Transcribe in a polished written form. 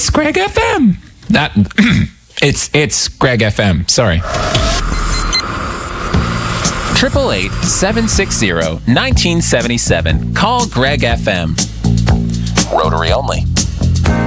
It's Greg FM. It's Greg FM. Sorry. 888-760-1977. Call Greg FM. Rotary only.